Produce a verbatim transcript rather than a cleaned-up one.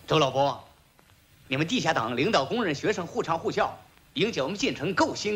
周老伯，你们地下党领导工人学生互唱互校，迎接我们进城够辛苦。